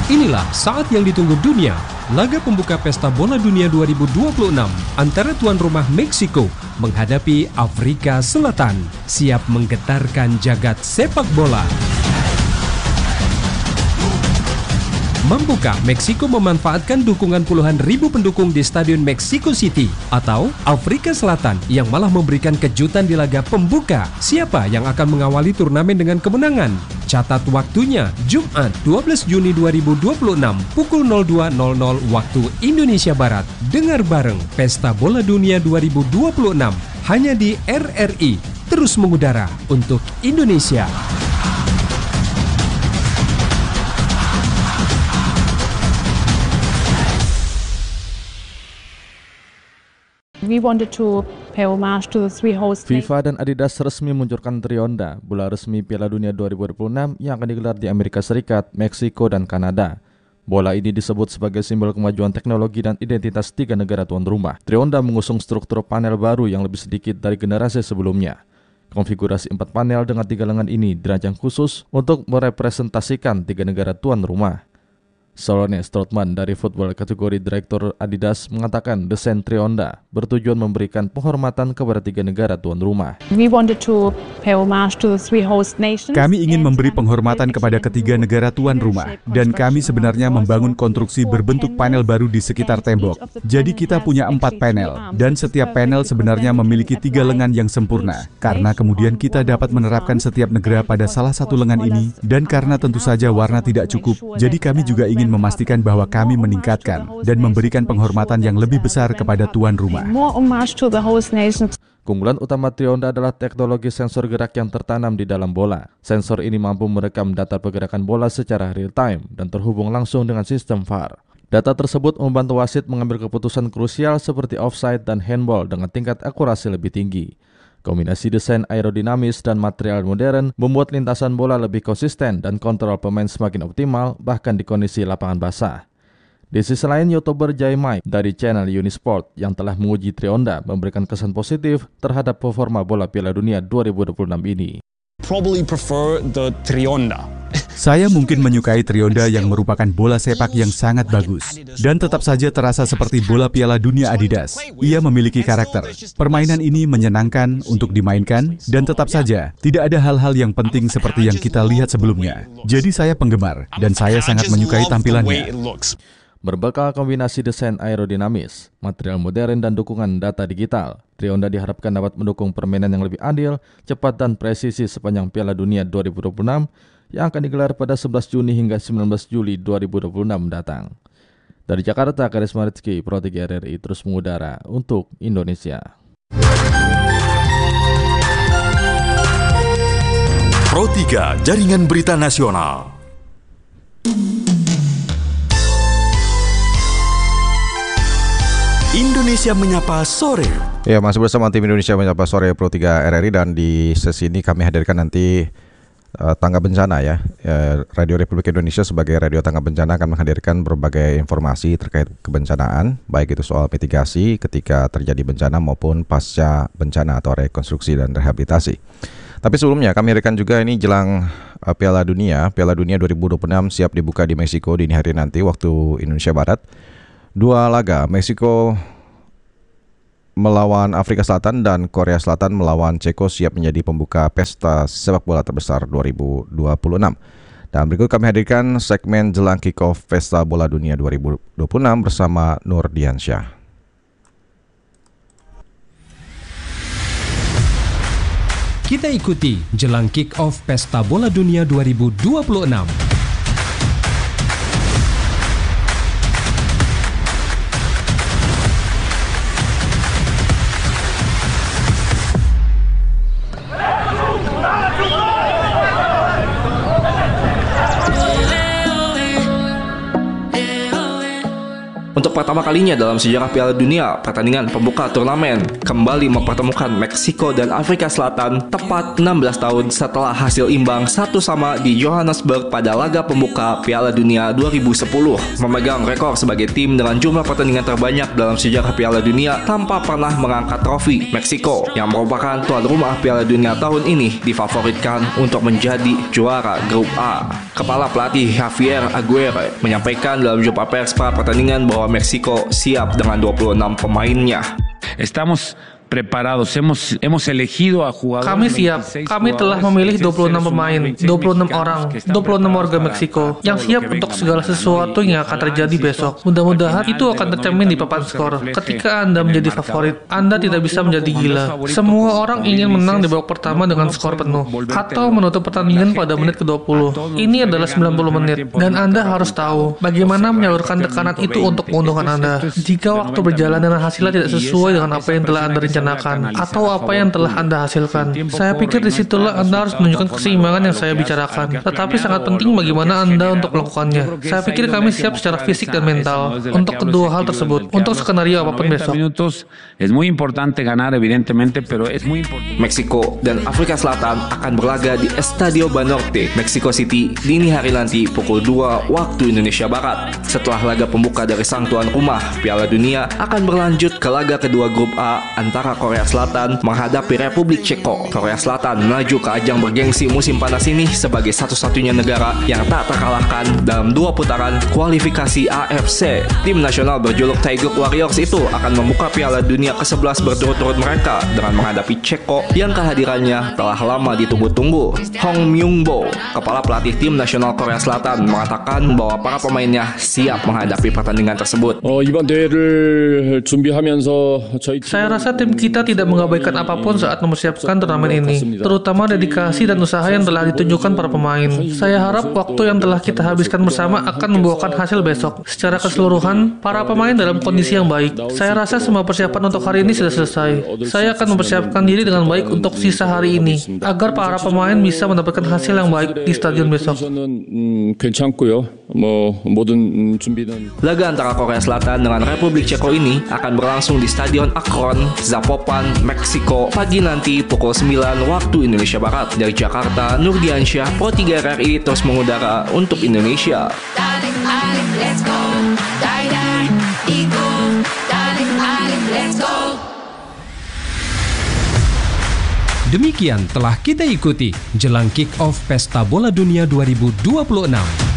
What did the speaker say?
Inilah saat yang ditunggu dunia, laga pembuka Pesta Bola Dunia 2026 antara tuan rumah Meksiko menghadapi Afrika Selatan, siap menggetarkan jagat sepak bola. Mampukah Meksiko memanfaatkan dukungan puluhan ribu pendukung di Stadion Mexico City? Atau Afrika Selatan yang malah memberikan kejutan di laga pembuka? Siapa yang akan mengawali turnamen dengan kemenangan? Catat waktunya, Jumat 12 Juni 2026 pukul 02.00 waktu Indonesia Barat. Dengar bareng Pesta Bola Dunia 2026 hanya di RRI, terus mengudara untuk Indonesia. FIFA dan Adidas resmi meluncurkan Trionda, bola resmi Piala Dunia 2026 yang akan digelar di Amerika Serikat, Meksiko, dan Kanada. Bola ini disebut sebagai simbol kemajuan teknologi dan identitas tiga negara tuan rumah. Trionda mengusung struktur panel baru yang lebih sedikit dari generasi sebelumnya. Konfigurasi 4 panel dengan 3 lengan ini dirancang khusus untuk merepresentasikan tiga negara tuan rumah. Solone Strootman dari football kategori Direktur Adidas mengatakan desain Trionda bertujuan memberikan penghormatan kepada tiga negara tuan rumah. Kami ingin memberi penghormatan kepada ketiga negara tuan rumah dan kami sebenarnya membangun konstruksi berbentuk panel baru di sekitar tembok. Jadi kita punya 4 panel dan setiap panel sebenarnya memiliki 3 lengan yang sempurna. Karena kemudian kita dapat menerapkan setiap negara pada salah satu lengan ini dan karena tentu saja warna tidak cukup, jadi kami juga ingin memastikan bahwa kami meningkatkan dan memberikan penghormatan yang lebih besar kepada tuan rumah. Keunggulan utama Trionda adalah teknologi sensor gerak yang tertanam di dalam bola. Sensor ini mampu merekam data pergerakan bola secara real-time dan terhubung langsung dengan sistem VAR. Data tersebut membantu wasit mengambil keputusan krusial seperti offside dan handball dengan tingkat akurasi lebih tinggi. Kombinasi desain aerodinamis dan material modern membuat lintasan bola lebih konsisten dan kontrol pemain semakin optimal bahkan di kondisi lapangan basah. Di sisi lain, YouTuber Jaimai dari channel Unisport yang telah menguji Trionda memberikan kesan positif terhadap performa bola Piala Dunia 2026 ini. Probably prefer the Trionda. Saya mungkin menyukai Trionda yang merupakan bola sepak yang sangat bagus dan tetap saja terasa seperti bola Piala Dunia Adidas. Ia memiliki karakter. Permainan ini menyenangkan untuk dimainkan dan tetap saja tidak ada hal-hal yang penting seperti yang kita lihat sebelumnya. Jadi saya penggemar dan saya sangat menyukai tampilannya. Berbekal kombinasi desain aerodinamis, material modern dan dukungan data digital, Trionda diharapkan dapat mendukung permainan yang lebih adil, cepat dan presisi sepanjang Piala Dunia 2026 yang akan digelar pada 11 Juni hingga 19 Juli 2026 mendatang. Dari Jakarta, Karisma Rizky, Pro 3 RRI terus mengudara untuk Indonesia. Pro 3 Jaringan Berita Nasional. Indonesia Menyapa Sore. Ya, masih bersama tim Indonesia Menyapa Sore Pro 3 RRI dan di sesi ini kami hadirkan nanti Tangga Bencana ya. Radio Republik Indonesia sebagai radio tangga bencana akan menghadirkan berbagai informasi terkait kebencanaan, baik itu soal mitigasi ketika terjadi bencana maupun pasca bencana atau rekonstruksi dan rehabilitasi. Tapi sebelumnya kami hadirkan juga ini jelang Piala Dunia 2026 siap dibuka di Meksiko dini hari nanti waktu Indonesia Barat. 2 laga, Meksiko melawan Afrika Selatan dan Korea Selatan melawan Ceko siap menjadi pembuka pesta sepak bola terbesar 2026. Dan berikut kami hadirkan segmen jelang kick-off Pesta Bola Dunia 2026 bersama Nur Diansyah. Kita ikuti jelang kick-off Pesta Bola Dunia 2026. Untuk pertama kalinya dalam sejarah Piala Dunia, pertandingan pembuka turnamen kembali mempertemukan Meksiko dan Afrika Selatan tepat 16 tahun setelah hasil imbang 1-1 di Johannesburg pada laga pembuka Piala Dunia 2010, memegang rekor sebagai tim dengan jumlah pertandingan terbanyak dalam sejarah Piala Dunia tanpa pernah mengangkat trofi. Meksiko yang merupakan tuan rumah Piala Dunia tahun ini difavoritkan untuk menjadi juara grup A. Kepala pelatih Javier Aguirre menyampaikan dalam jumpa pers pra pertandingan bahwa Meksiko siap dengan 26 pemainnya. Estamos preparados, hemos elegido a jugadores. Kami siap. Kami telah memilih 26 pemain, 26 orang, 26 warga Meksiko yang siap untuk segala sesuatu yang akan terjadi besok. Mudah-mudahan itu akan tercermin di papan skor. Ketika Anda menjadi favorit, Anda tidak bisa menjadi gila. Semua orang ingin menang di babak pertama dengan skor penuh atau menutup pertandingan pada menit ke-20. Ini adalah 90 menit dan Anda harus tahu bagaimana menyalurkan tekanan itu untuk keuntungan Anda. Jika waktu berjalan dan hasilnya tidak sesuai dengan apa yang telah Anda rencanakan atau apa yang telah Anda hasilkan, saya pikir disitulah Anda harus menunjukkan keseimbangan yang saya bicarakan. Tetapi sangat penting bagaimana Anda untuk melakukannya. Saya pikir kami siap secara fisik dan mental untuk kedua hal tersebut, untuk skenario apapun besok. Meksiko dan Afrika Selatan akan berlaga di Estadio Banorte, Mexico City, dini hari nanti pukul 2 waktu Indonesia Barat. Setelah laga pembuka dari sang tuan rumah, Piala Dunia akan berlanjut ke laga kedua grup A antara Korea Selatan menghadapi Republik Ceko. Korea Selatan melaju ke ajang bergengsi musim panas ini sebagai satu-satunya negara yang tak terkalahkan dalam 2 putaran kualifikasi AFC. Tim nasional berjuluk Taeguk Warriors itu akan membuka Piala Dunia ke-11 berturut-turut mereka dengan menghadapi Ceko yang kehadirannya telah lama ditunggu-tunggu. Hong Myung-bo, kepala pelatih tim nasional Korea Selatan, mengatakan bahwa para pemainnya siap menghadapi pertandingan tersebut. Saya rasa tim kita tidak mengabaikan apapun saat mempersiapkan turnamen ini, terutama dedikasi dan usaha yang telah ditunjukkan para pemain. Saya harap waktu yang telah kita habiskan bersama akan membuahkan hasil besok. Secara keseluruhan, para pemain dalam kondisi yang baik. Saya rasa semua persiapan untuk hari ini sudah selesai. Saya akan mempersiapkan diri dengan baik untuk sisa hari ini, agar para pemain bisa mendapatkan hasil yang baik di stadion besok. Laga antara Korea Selatan dengan Republik Ceko ini akan berlangsung di Stadion Akron, Zapopan, Meksiko pagi nanti pukul 9 waktu Indonesia Barat. Dari Jakarta, Nurdiansyah, Pro 3 RRI terus mengudara untuk Indonesia. Demikian telah kita ikuti jelang kick-off Pesta Bola Dunia 2026.